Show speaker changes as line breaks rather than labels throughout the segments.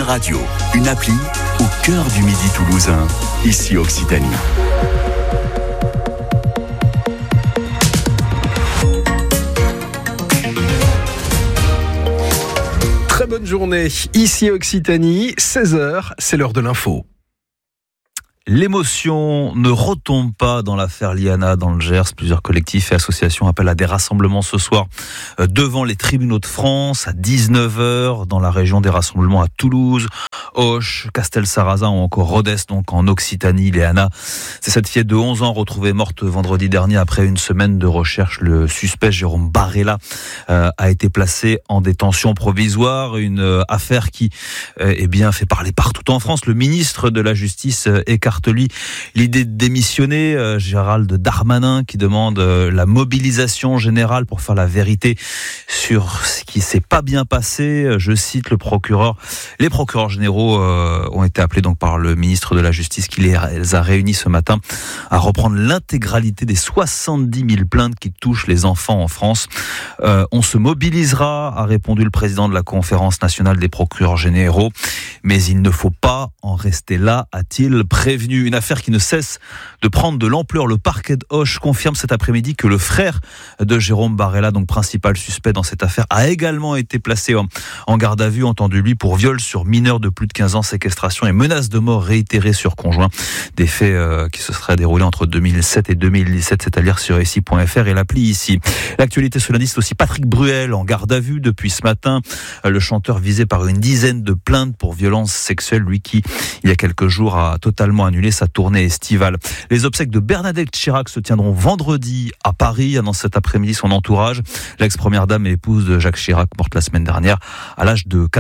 Radio, une appli au cœur du Midi toulousain, ici Occitanie.
Très bonne journée, ici Occitanie, 16h, c'est l'heure de l'info.
L'émotion ne retombe pas dans l'affaire Liana dans le Gers. Plusieurs collectifs et associations appellent à des rassemblements ce soir devant les tribunaux de France à 19h dans la région, des rassemblements à Toulouse, Auch, Castelsarrasin ou encore Rodez, donc en Occitanie. Liana, c'est cette fillette de 11 ans retrouvée morte vendredi dernier après une semaine de recherche. Le suspect Jérôme Barella a été placé en détention provisoire. Une affaire qui fait parler partout en France. Le ministre de la Justice écarte l'idée de démissionner. Gérald Darmanin qui demande la mobilisation générale pour faire la vérité sur ce qui s'est pas bien passé. Je cite le procureur. Les procureurs généraux ont été appelés donc par le ministre de la Justice qui les a réunis ce matin à reprendre l'intégralité des 70 000 plaintes qui touchent les enfants en France. On se mobilisera, a répondu le président de la conférence nationale des procureurs généraux, mais il ne faut pas en rester là, a-t-il prévenu. Une affaire qui ne cesse de prendre de l'ampleur. Le parquet de Auch confirme cet après-midi que le frère de Jérôme Barella, donc principal suspect dans cette affaire, a également été placé en garde à vue, entendu lui pour viol sur mineur de plus de 15 ans, séquestration et menace de mort réitérée sur conjoint. Des faits qui se seraient déroulés entre 2007 et 2017, c'est à lire sur ici.fr et l'appli ici. L'actualité ce lundi, c'est aussi Patrick Bruel en garde à vue depuis ce matin. Le chanteur visé par une dizaine de plaintes pour violences sexuelles, lui qui, il y a quelques jours, a totalement annulé sa tournée estivale. Les obsèques de Bernadette Chirac se tiendront vendredi à Paris. Annonce cet après-midi son entourage. L'ex-première dame et épouse de Jacques Chirac, morte la semaine dernière à l'âge de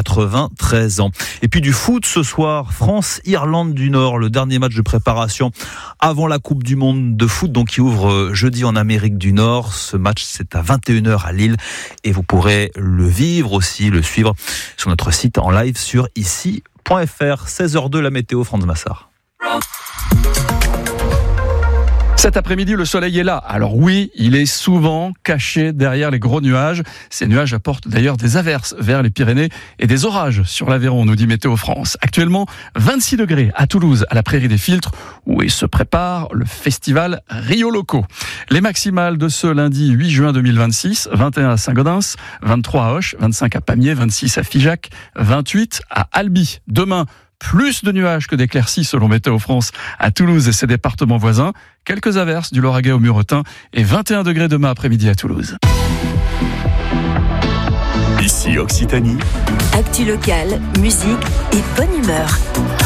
93 ans. Et puis du foot ce soir, France-Irlande du Nord, le dernier match de préparation avant la Coupe du Monde de foot, donc qui ouvre jeudi en Amérique du Nord. Ce match, c'est à 21h à Lille et vous pourrez le vivre aussi, le suivre sur notre site en live sur ici.fr. 16h02, la météo, Franz Massard.
Cet après-midi, le soleil est là. Alors oui, il est souvent caché derrière les gros nuages. Ces nuages apportent d'ailleurs des averses vers les Pyrénées et des orages sur l'Aveyron, nous dit Météo France. Actuellement, 26 degrés à Toulouse, à la Prairie des Filtres, où il se prépare le festival Rio Loco. Les maximales de ce lundi 8 juin 2026, 21 à Saint-Gaudens, 23 à Auch, 25 à Pamiers, 26 à Figeac, 28 à Albi. Demain, plus de nuages que d'éclaircies selon Météo France à Toulouse et ses départements voisins. Quelques averses du Lauragais au Muretin et 21 degrés demain après-midi à Toulouse.
Ici Occitanie.
Actu locale, musique et bonne humeur.